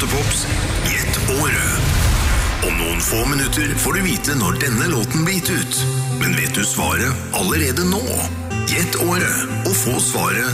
Radiopops Gjett året. Om noen få minutter får du vite når denne låten blir gitt ut. Men vet du svaret allerede nå? Gjett året og få svaret